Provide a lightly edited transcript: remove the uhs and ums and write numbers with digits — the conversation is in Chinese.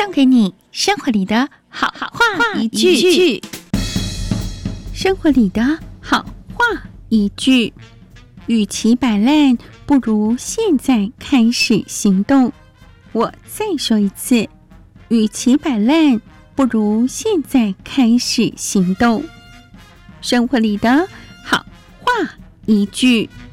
送给你生活里的好话一句。生活里的好话一句：与其摆烂，不如现在开始行动。我再说一次，与其摆烂，不如现在开始行动。生活里的好话一句。